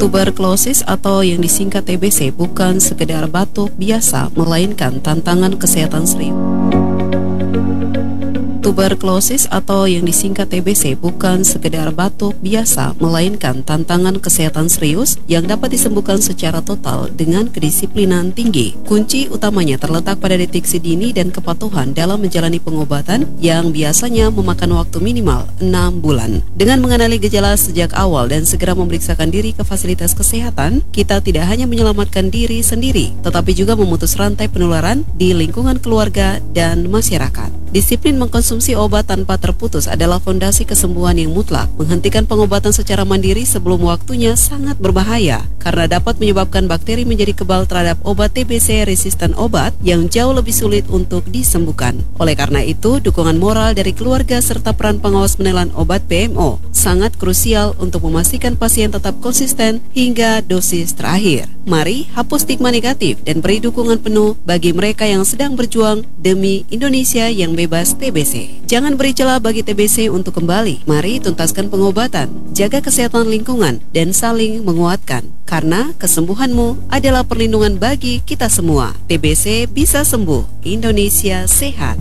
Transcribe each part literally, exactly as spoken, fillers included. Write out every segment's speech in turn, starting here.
Tuberkulosis atau yang disingkat T B C bukan sekedar batuk biasa, melainkan tantangan kesehatan serius. Tuberkulosis atau yang disingkat T B C bukan sekedar batuk biasa, melainkan tantangan kesehatan serius yang dapat disembuhkan secara total dengan kedisiplinan tinggi. Kunci utamanya terletak pada deteksi dini dan kepatuhan dalam menjalani pengobatan yang biasanya memakan waktu minimal enam bulan. Dengan mengenali gejala sejak awal dan segera memeriksakan diri ke fasilitas kesehatan, kita tidak hanya menyelamatkan diri sendiri, tetapi juga memutus rantai penularan di lingkungan keluarga dan masyarakat. Disiplin mengkonsumsi obat tanpa terputus adalah fondasi kesembuhan yang mutlak. Menghentikan pengobatan secara mandiri sebelum waktunya sangat berbahaya karena dapat menyebabkan bakteri menjadi kebal terhadap obat T B C resisten obat yang jauh lebih sulit untuk disembuhkan. Oleh karena itu, dukungan moral dari keluarga serta peran pengawas penelan obat P M O sangat krusial untuk memastikan pasien tetap konsisten hingga dosis terakhir. Mari hapus stigma negatif dan beri dukungan penuh bagi mereka yang sedang berjuang demi Indonesia yang bebas T B C. Jangan beri celah bagi T B C untuk kembali. Mari tuntaskan pengobatan, jaga kesehatan lingkungan, dan saling menguatkan. Karena kesembuhanmu adalah perlindungan bagi kita semua. T B C bisa sembuh, Indonesia sehat.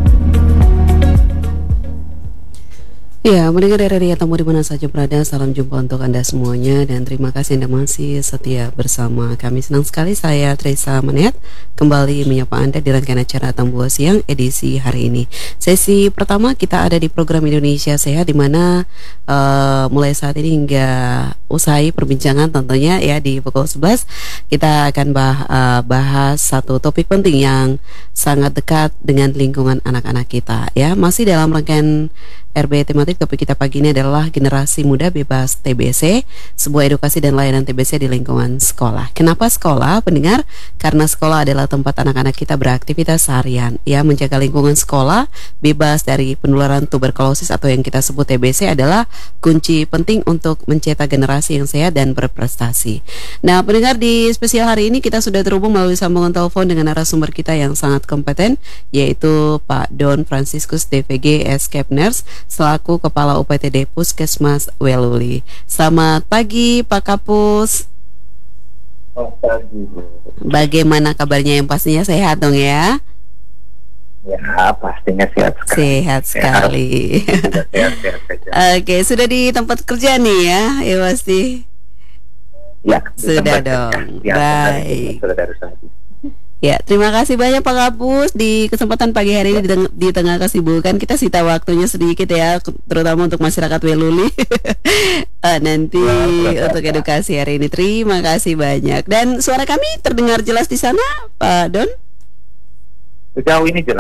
Ya, mendengar dari Tamu di mana saja berada, salam jumpa untuk Anda semuanya dan terima kasih Anda masih setia bersama kami. Senang sekali saya Teresa Maniat kembali menyapa Anda di rangkaian acara Tambua Siang edisi hari ini. Sesi pertama kita ada di program Indonesia Sehat di mana uh, mulai saat ini hingga usai perbincangan tentunya ya di pukul sebelas kita akan bah, uh, bahas satu topik penting yang sangat dekat dengan lingkungan anak-anak kita ya. Masih dalam rangkaian R B tematik, topik kita pagi ini adalah generasi muda bebas T B C, sebuah edukasi dan layanan T B C di lingkungan sekolah. Kenapa sekolah, pendengar? Karena sekolah adalah tempat anak-anak kita beraktivitas seharian, ya. Menjaga lingkungan sekolah bebas dari penularan tuberkulosis atau yang kita sebut T B C adalah kunci penting untuk mencetak generasi yang sehat dan berprestasi. Nah, pendengar, di spesial hari ini kita sudah terhubung melalui sambungan telepon dengan narasumber kita yang sangat kompeten, yaitu Pak Don Franciscus D V G Escape Nurse selaku Kepala U P T D Puskesmas Weluli. Selamat pagi Pak Kapus. Selamat pagi. Bagaimana kabarnya? Yang pastinya sehat dong ya? Ya, pastinya sehat sekali. Sehat sekali. Sehat, sehat, sehat, sehat. Oke, sudah di tempat kerja nih ya? Ya pasti. Ya, sudah dong. Ya, baik. Sudah dari saat ini. Ya, terima kasih banyak Pak Kapus di kesempatan pagi hari ini di, teng- di tengah kesibukan kita sita waktunya sedikit ya, terutama untuk masyarakat Weluli. uh, nanti ya, untuk edukasi hari ini. Terima kasih banyak. Dan suara kami terdengar jelas di sana, Pak Don? Sejauh ini jelas.